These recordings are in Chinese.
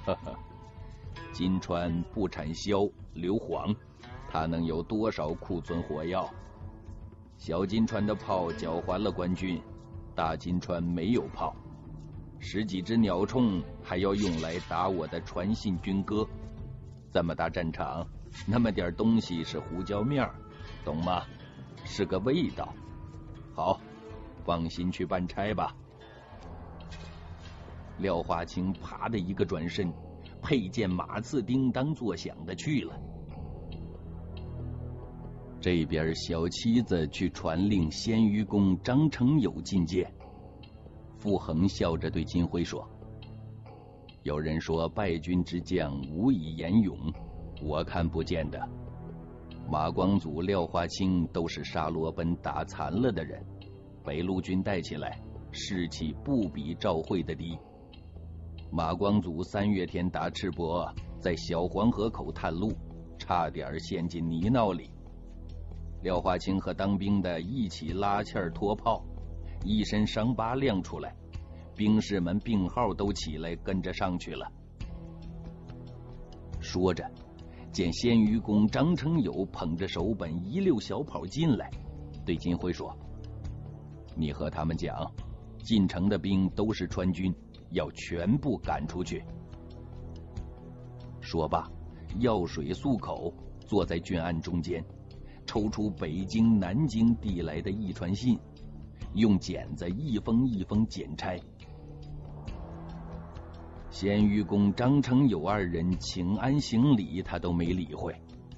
金川不产硝硫磺，它能有多少库存火药？小金川的炮缴还了官军，大金川没有炮，10几只鸟铳还要用来打我的传信军歌。这么大战场，那么点东西是胡椒面，懂吗？是个味道。好，放心去办差吧。廖化清啪的一个转身，佩剑马刺叮当作响的去了。这边小七子去传令鲜于公张承友觐见。傅恒笑着对金辉说：“有人说败军之将无以言勇，我看不见的。马光祖、廖化清都是沙罗奔打残了的人，北路军带起来，士气不比赵惠的低。马光祖3月天打赤膊，在小黄河口探路，差点陷进泥淖里。廖化清和当兵的一起拉气儿脱炮，一身伤疤亮出来，兵士们病号都起来跟着上去了。”说着，见鲜于公张承友捧着手本一溜小跑进来，对金辉说：“你和他们讲，进城的兵都是川军，要全部赶出去。”说罢，药水漱口，坐在郡案中间，抽出北京、南京递来的一传信，用剪子一封一封剪拆。鲜于公张承友2人请安行礼，他都没理会。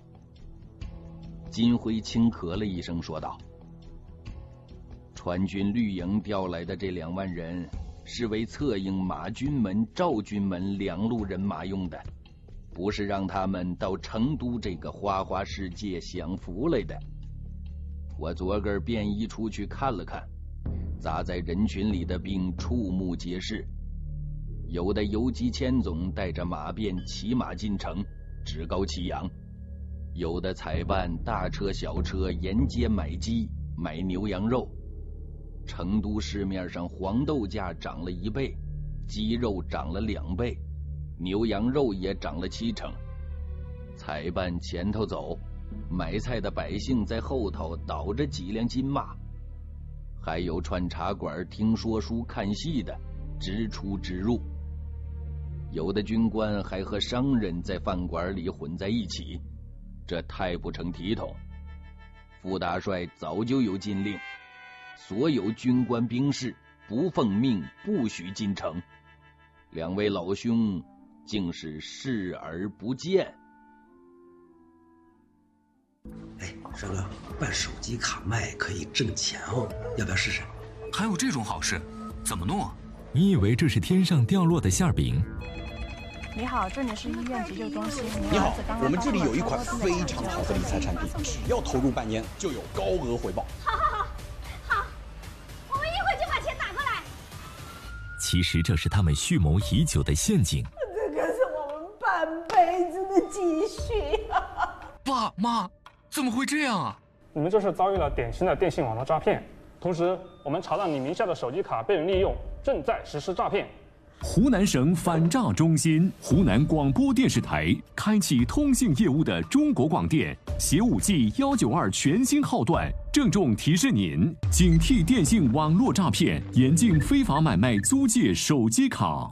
金辉轻咳了一声，说道：“川军绿营调来的这2万人，是为策应马军门、赵军门2路人马用的，不是让他们到成都这个花花世界享福来的。我昨个便衣出去看了看，砸在人群里的兵触目皆是，有的游击千总带着马便骑马进城，趾高气扬；有的采办大车小车沿街买鸡、买牛羊肉。成都市面上黄豆价涨了1倍，鸡肉涨了2倍，牛羊肉也涨了70%。采办前头走，买菜的百姓在后头倒着几辆金马，还有串茶馆听说书看戏的直出直入。有的军官还和商人在饭馆里混在一起，这太不成体统。傅大帅早就有禁令，所有军官兵士不奉命不许进城。2位老兄竟是视而不见。 哎，帅哥，办手机卡卖可以挣钱哦，要不要试试？ 还有这种好事？怎么弄啊？ 你以为这是天上掉落的馅饼？ 你好，这里是医院急救中心。 你好，我们这里有一款非常好的理财产品，只要投入半年就有高额回报。 好，我们一会就把钱打过来。 其实这是他们蓄谋已久的陷阱。 这可是我们半辈子的积蓄啊！ 爸妈，怎么会这样啊？ 你们这是遭遇了典型的电信网络诈骗，同时我们查到你名下的手机卡被人利用，正在实施诈骗。 湖南省反诈中心、湖南广播电视台开启通信业务的中国广电携5G 192全新号段，郑重提示您：警惕电信网络诈骗，严禁非法买卖租借手机卡。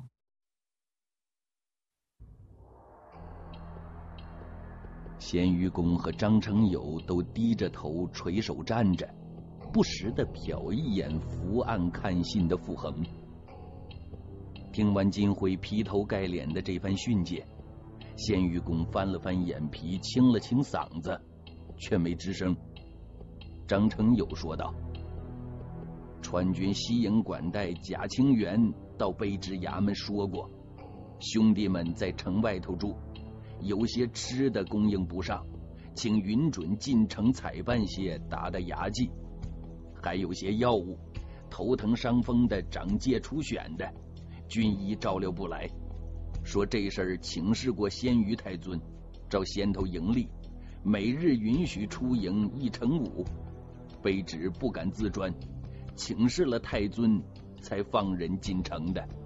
鲜于公和张承友都低着头垂手站着，不时地瞟一眼伏案看信的傅恒。听完金辉劈头盖脸的这番训诫，鲜于公翻了翻眼皮，清了清嗓子，却没吱声。张承友说道：“川军西营管带贾清源到卑职衙门说过，兄弟们在城外头住，有些吃的供应不上，请允准进城采办些打打牙祭，还有些药物，头疼伤风的、长疥出癣的，军医照料不来，说这事儿请示过鲜于太尊，照先头营例，每日允许出营1/5，卑职不敢自专，请示了太尊，才放人进城的。